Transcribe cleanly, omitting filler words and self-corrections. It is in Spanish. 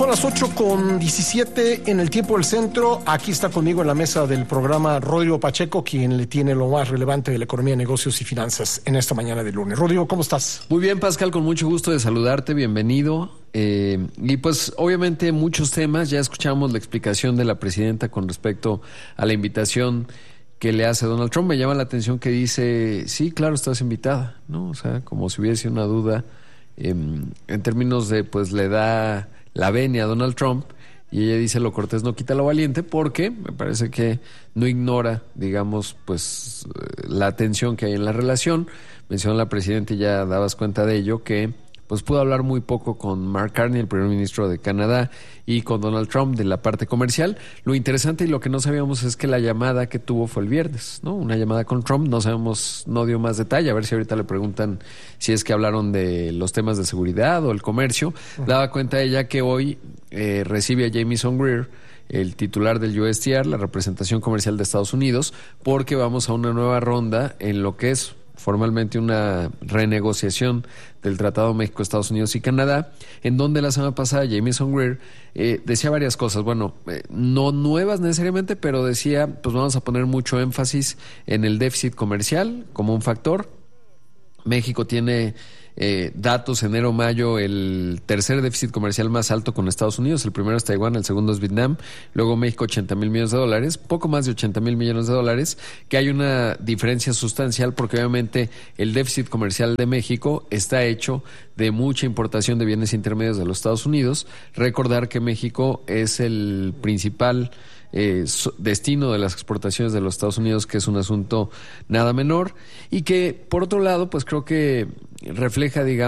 Son las 8:17 en el tiempo del centro. Aquí está conmigo en la mesa del programa Rodrigo Pacheco, quien le tiene lo más relevante de la economía, negocios y finanzas en esta mañana de lunes. Rodrigo, ¿cómo estás? Muy bien, Pascal, con mucho gusto de saludarte, bienvenido. Y pues obviamente muchos temas, ya escuchamos la explicación de la presidenta con respecto a la invitación que le hace Donald Trump. Me llama la atención que dice, sí, claro, estás invitada, ¿no? O sea, como si hubiese una duda en términos de, pues le da la venia a Donald Trump, y ella dice lo cortés no quita lo valiente, porque me parece que no ignora, digamos, pues la tensión que hay en la relación. Mencionó la presidenta y ya dabas cuenta de ello, que pues pudo hablar muy poco con Mark Carney, el primer ministro de Canadá, y con Donald Trump de la parte comercial. Lo interesante y lo que no sabíamos es que la llamada que tuvo fue el viernes, ¿no? Una llamada con Trump, no sabemos, no dio más detalle, a ver si ahorita le preguntan si es que hablaron de los temas de seguridad o el comercio. Daba cuenta ella que hoy recibe a Jamieson Greer, el titular del USTR, la representación comercial de Estados Unidos, porque vamos a una nueva ronda en lo que es formalmente una renegociación del Tratado México, Estados Unidos y Canadá, en donde la semana pasada Jamieson Greer decía varias cosas, bueno, no nuevas necesariamente, pero decía, pues vamos a poner mucho énfasis en el déficit comercial como un factor. México tiene datos enero-mayo, el tercer déficit comercial más alto con Estados Unidos. El primero es Taiwán, el segundo es Vietnam, luego México 80 mil millones de dólares, poco más de 80 mil millones de dólares, que hay una diferencia sustancial porque obviamente el déficit comercial de México está hecho de mucha importación de bienes intermedios de los Estados Unidos. Recordar que México es el principal destino de las exportaciones de los Estados Unidos, que es un asunto nada menor, y que por otro lado pues creo que refleja, digamos,